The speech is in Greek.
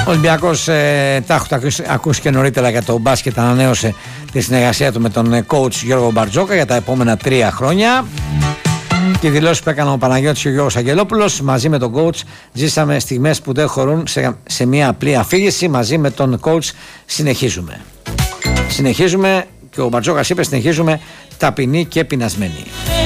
Ο Ολυμπιακός, τα έχω ακούσει και νωρίτερα για το μπάσκετ, ανανέωσε τη συνεργασία του με τον coach Γιώργο Μπαρτζόκα για τα επόμενα 3 χρόνια. Και οι δηλώσεις που έκαναν ο Παναγιώτης και ο Γιώργος Αγγελόπουλος μαζί με τον coach, ζήσαμε στιγμές που δεν χωρούν σε μια απλή αφήγηση. Μαζί με τον coach συνεχίζουμε και ο Μπαρτζόκας είπε συνεχίζουμε ταπεινοί και πεινασμένοι.